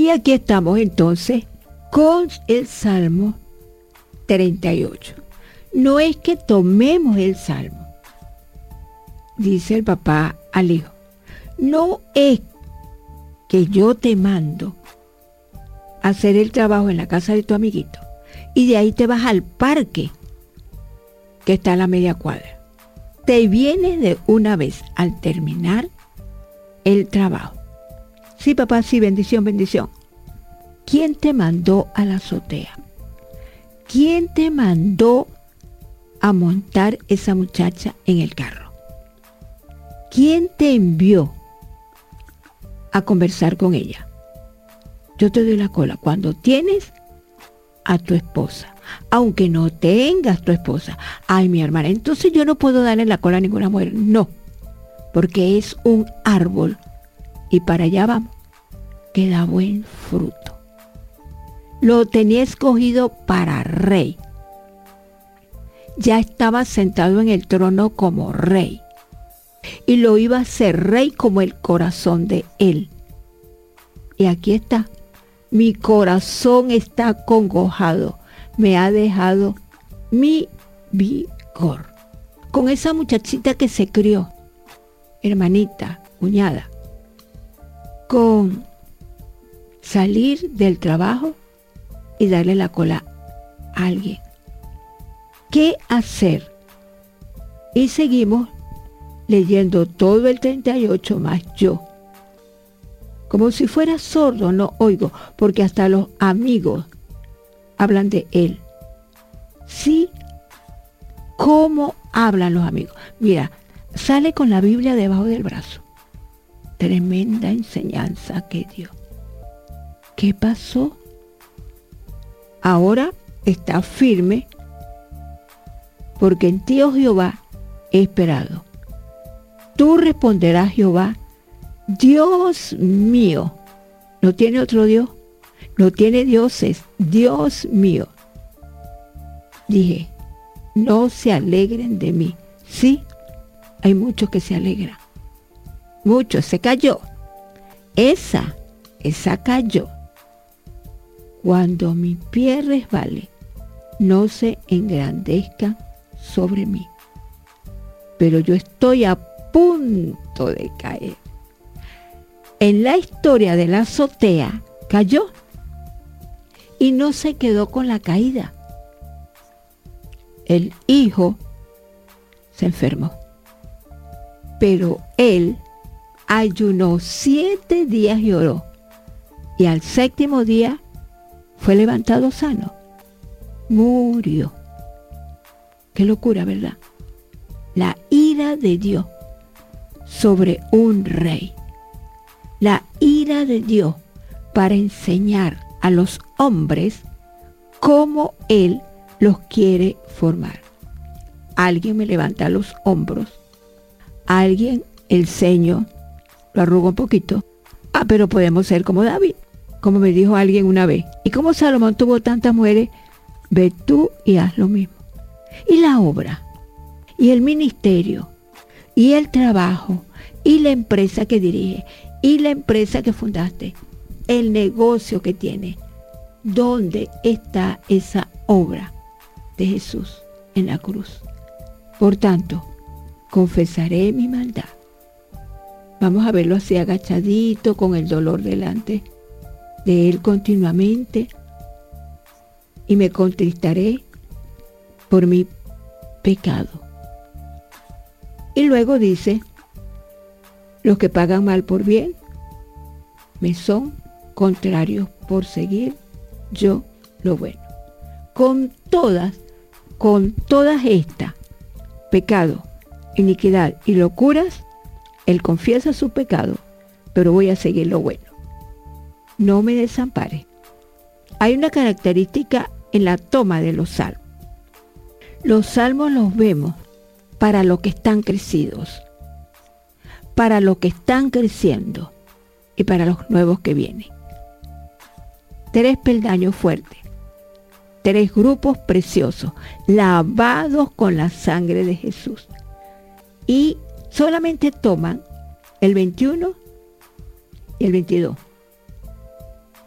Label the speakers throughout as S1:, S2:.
S1: Y aquí estamos entonces con el Salmo 38. No es que tomemos el Salmo, dice el papá al hijo. No es que yo te mando a hacer el trabajo en la casa de tu amiguito y de ahí te vas al parque que está a la media cuadra. Te vienes de una vez al terminar el trabajo. Sí, papá, sí, bendición, bendición. ¿Quién te mandó a la azotea? ¿Quién te mandó a montar esa muchacha en el carro? ¿Quién te envió a conversar con ella? Yo te doy la cola cuando tienes a tu esposa, aunque no tengas tu esposa. Ay, mi hermana, entonces yo no puedo darle la cola a ninguna mujer. No, porque es un árbol y para allá vamos, que da buen fruto. Lo tenía escogido para rey. Ya estaba sentado en el trono como rey. Y lo iba a hacer rey como el corazón de él. Y aquí está. Mi corazón está acongojado. Me ha dejado mi vigor. Con esa muchachita que se crió, hermanita, cuñada, con salir del trabajo y darle la cola a alguien. ¿Qué hacer? Y seguimos leyendo todo el 38 más yo. Como si fuera sordo, no oigo, porque hasta los amigos hablan de él. Sí, ¿cómo hablan los amigos? Mira, sale con la Biblia debajo del brazo. Tremenda enseñanza que dio. ¿Qué pasó? Ahora está firme, porque en ti, oh Jehová, he esperado. Tú responderás, Jehová, Dios mío. No tiene otro Dios, no tiene dioses, Dios mío. Dije, no se alegren de mí. Sí, hay muchos que se alegran. Muchos, se cayó. Esa cayó. Cuando mi pie resbale, no se engrandezcan sobre mí. Pero yo estoy a punto de caer. En la historia de la azotea, cayó y no se quedó con la caída. El hijo se enfermó, pero él ayunó 7 días y oró, y al 7º día fue levantado sano. Murió. Qué locura, ¿verdad? La ira de Dios sobre un rey. La ira de Dios para enseñar a los hombres cómo Él los quiere formar. Alguien me levanta los hombros. Alguien el ceño lo arruga un poquito. Pero podemos ser como David, como me dijo alguien una vez. Y como Salomón tuvo tantas mujeres, ve tú y haz lo mismo. Y la obra, y el ministerio, y el trabajo, y la empresa que dirige, y la empresa que fundaste, el negocio que tienes. ¿Dónde está esa obra de Jesús en la cruz? Por tanto, confesaré mi maldad. Vamos a verlo así agachadito, con el dolor delante de Él continuamente. Y me contristaré por mi pecado. Y luego dice, los que pagan mal por bien, me son contrarios por seguir yo lo bueno. Con todas estas, pecado, iniquidad y locuras, Él confiesa su pecado, pero voy a seguir lo bueno. No me desampare. Hay una característica en la toma de los salmos. Los salmos los vemos para los que están crecidos, para los que están creciendo y para los nuevos que vienen. 3 peldaños fuertes, 3 grupos preciosos, lavados con la sangre de Jesús. Y solamente toman el 21 y el 22.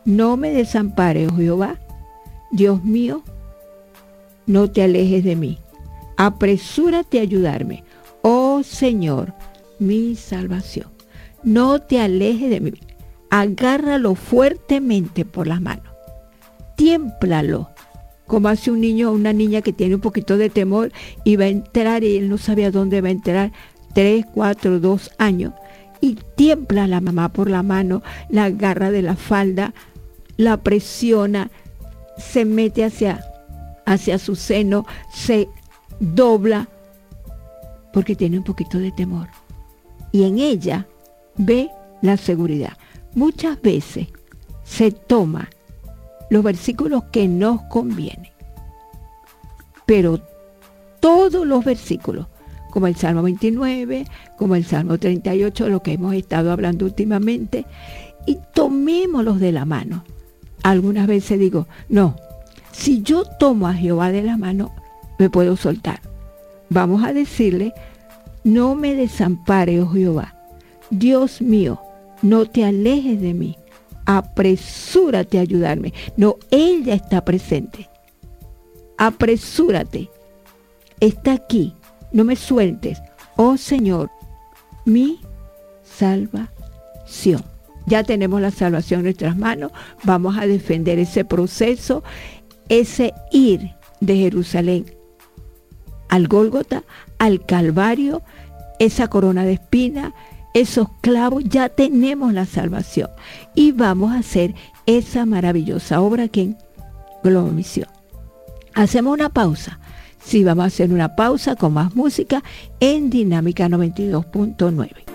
S1: No me desampares, oh Jehová. Dios mío, no te alejes de mí. Apresúrate a ayudarme, oh Señor, mi salvación. No te alejes de mí. Agárralo fuertemente por las manos. Tiémplalo, como hace un niño o una niña que tiene un poquito de temor y va a entrar y él no sabía dónde va a entrar, 3, 4, 2 años, y tiembla a la mamá por la mano, la agarra de la falda, la presiona, se mete hacia su seno, se dobla, porque tiene un poquito de temor. Y en ella ve la seguridad. Muchas veces se toma los versículos que nos convienen, pero todos los versículos, como el Salmo 29, como el Salmo 38, lo que hemos estado hablando últimamente, y tomémoslos de la mano. Algunas veces digo, no, si yo tomo a Jehová de la mano, me puedo soltar. Vamos a decirle, no me desampare, oh Jehová. Dios mío, no te alejes de mí. Apresúrate a ayudarme. No, Él ya está presente. Apresúrate. Está aquí. No me sueltes. Oh Señor, mi salvación. Ya tenemos la salvación en nuestras manos. Vamos a defender ese proceso, ese ir de Jerusalén al Gólgota, al Calvario, esa corona de espinas, esos clavos. Ya tenemos la salvación y vamos a hacer esa maravillosa obra aquí en Globo Misión. Hacemos una pausa. Sí, vamos a hacer una pausa con más música en Dinámica 92.9.